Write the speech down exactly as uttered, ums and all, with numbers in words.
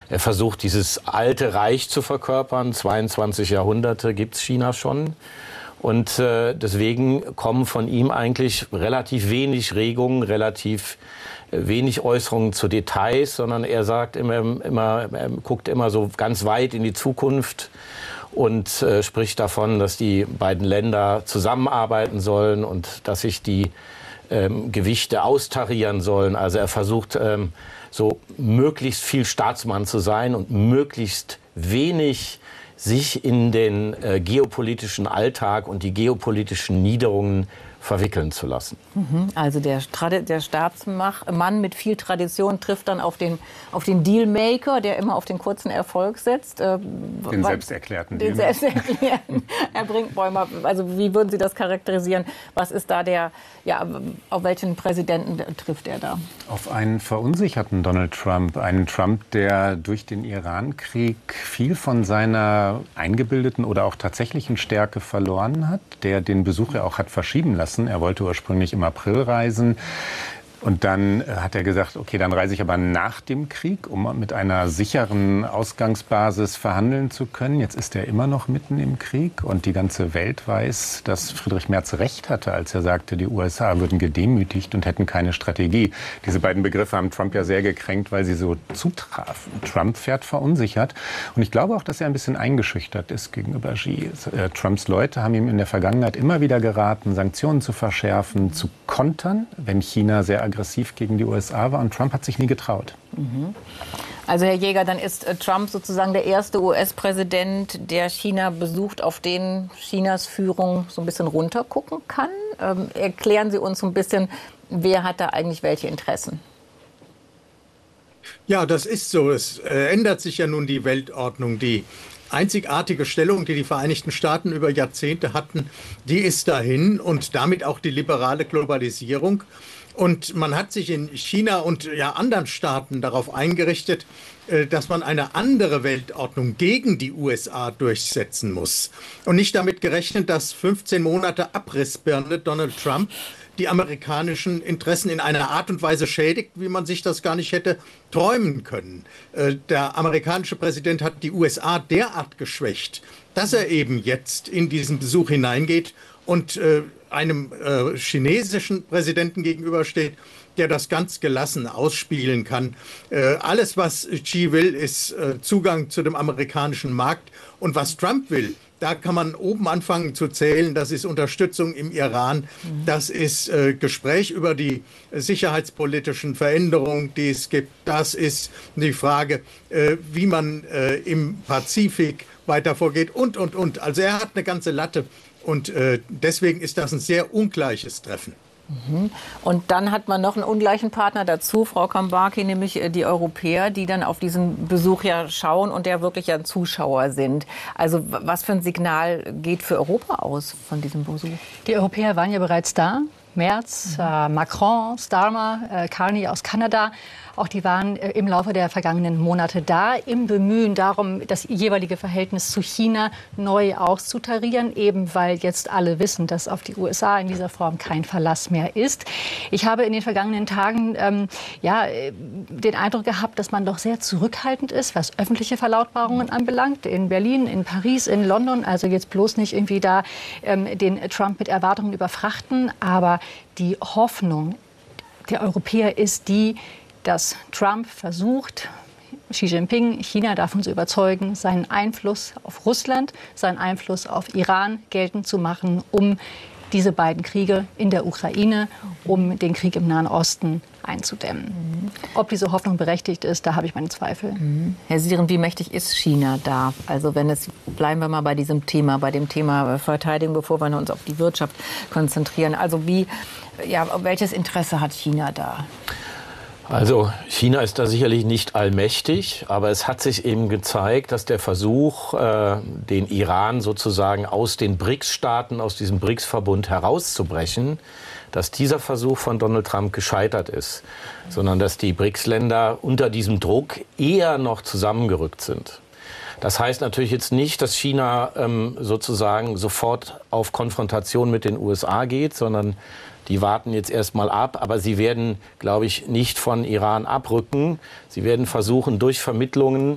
Er versucht, dieses alte Reich zu verkörpern. zweiundzwanzig Jahrhunderte gibt es China schon. Und äh, deswegen kommen von ihm eigentlich relativ wenig Regungen, relativ wenig Äußerungen zu Details, sondern er sagt immer, immer, er guckt immer so ganz weit in die Zukunft und äh, spricht davon, dass die beiden Länder zusammenarbeiten sollen und dass sich die ähm, Gewichte austarieren sollen. Also er versucht, ähm, so möglichst viel Staatsmann zu sein und möglichst wenig sich in den äh, geopolitischen Alltag und die geopolitischen Niederungen verwickeln zu lassen. Also der, der Staatsmann mit viel Tradition trifft dann auf den, auf den Dealmaker, der immer auf den kurzen Erfolg setzt. Den selbsterklärten Den selbsterklärten. Herr Brinkbäumer, also wie würden Sie das charakterisieren? Was ist da der, ja, auf welchen Präsidenten trifft er da? Auf einen verunsicherten Donald Trump. Einen Trump, der durch den Iran-Krieg viel von seiner eingebildeten oder auch tatsächlichen Stärke verloren hat, der den Besuch ja auch hat verschieben lassen. Er wollte ursprünglich im April reisen. Und dann hat er gesagt, okay, dann reise ich aber nach dem Krieg, um mit einer sicheren Ausgangsbasis verhandeln zu können. Jetzt ist er immer noch mitten im Krieg und die ganze Welt weiß, dass Friedrich Merz recht hatte, als er sagte, die U S A würden gedemütigt und hätten keine Strategie. Diese beiden Begriffe haben Trump ja sehr gekränkt, weil sie so zutrafen. Trump fährt verunsichert und ich glaube auch, dass er ein bisschen eingeschüchtert ist gegenüber Xi. Trumps Leute haben ihm in der Vergangenheit immer wieder geraten, Sanktionen zu verschärfen, zu kontern, wenn China sehr aggressiv gegen die U S A war. Und Trump hat sich nie getraut. Also Herr Jäger, dann ist Trump sozusagen der erste U S-Präsident, der China besucht, auf den Chinas Führung so ein bisschen runtergucken kann. Ähm, erklären Sie uns so ein bisschen, wer hat da eigentlich welche Interessen? Ja, das ist so. Es äh, ändert sich ja nun die Weltordnung. Die einzigartige Stellung, die die Vereinigten Staaten über Jahrzehnte hatten, die ist dahin und damit auch die liberale Globalisierung. Und man hat sich in China und ja, anderen Staaten darauf eingerichtet, dass man eine andere Weltordnung gegen die U S A durchsetzen muss. Und nicht damit gerechnet, dass fünfzehn Monate Abrissbirne Donald Trump die amerikanischen Interessen in einer Art und Weise schädigt, wie man sich das gar nicht hätte träumen können. Der amerikanische Präsident hat die U S A derart geschwächt, dass er eben jetzt in diesen Besuch hineingeht und äh, einem äh, chinesischen Präsidenten gegenübersteht, der das ganz gelassen ausspielen kann. Äh, alles, was Xi will, ist äh, Zugang zu dem amerikanischen Markt. Und was Trump will, da kann man oben anfangen zu zählen. Das ist Unterstützung im Iran. Das ist äh, Gespräch über die sicherheitspolitischen Veränderungen, die es gibt. Das ist die Frage, äh, wie man äh, im Pazifik weiter vorgeht und, und, und. Also er hat eine ganze Latte. Und äh, deswegen ist das ein sehr ungleiches Treffen. Und dann hat man noch einen ungleichen Partner dazu, Frau Kambaki, nämlich die Europäer, die dann auf diesen Besuch ja schauen und ja wirklich ja Zuschauer sind. Also was für ein Signal geht für Europa aus von diesem Besuch? Die Europäer waren ja bereits da. Merz, mhm. äh, Macron, Starmer, äh, Carney aus Kanada. Auch die waren äh, im Laufe der vergangenen Monate da, im Bemühen darum, das jeweilige Verhältnis zu China neu auszutarieren, eben weil jetzt alle wissen, dass auf die U S A in dieser Form kein Verlass mehr ist. Ich habe in den vergangenen Tagen ähm, ja, den Eindruck gehabt, dass man doch sehr zurückhaltend ist, was öffentliche Verlautbarungen anbelangt. In Berlin, in Paris, in London. Also jetzt bloß nicht irgendwie da ähm, den Trump mit Erwartungen überfrachten. Aber die Hoffnung der Europäer ist die, dass Trump versucht, Xi Jinping, China davon zu überzeugen, seinen Einfluss auf Russland, seinen Einfluss auf Iran geltend zu machen, um diese beiden Kriege in der Ukraine, um den Krieg im Nahen Osten einzudämmen. Mhm. Ob diese Hoffnung berechtigt ist, da habe ich meine Zweifel. Mhm. Herr Siren, wie mächtig ist China da? Also wenn es, bleiben wir mal bei diesem Thema, bei dem Thema Verteidigung, bevor wir uns auf die Wirtschaft konzentrieren. Also wie, ja, welches Interesse hat China da? Also China ist da sicherlich nicht allmächtig, aber es hat sich eben gezeigt, dass der Versuch, äh, den Iran sozusagen aus den BRICS-Staaten, aus diesem BRICS-Verbund herauszubrechen, dass dieser Versuch von Donald Trump gescheitert ist, sondern dass die BRICS-Länder unter diesem Druck eher noch zusammengerückt sind. Das heißt natürlich jetzt nicht, dass China ähm, sozusagen sofort auf Konfrontation mit den U S A geht, sondern die warten jetzt erstmal ab, aber sie werden, glaube ich, nicht von Iran abrücken. Sie werden versuchen, durch Vermittlungen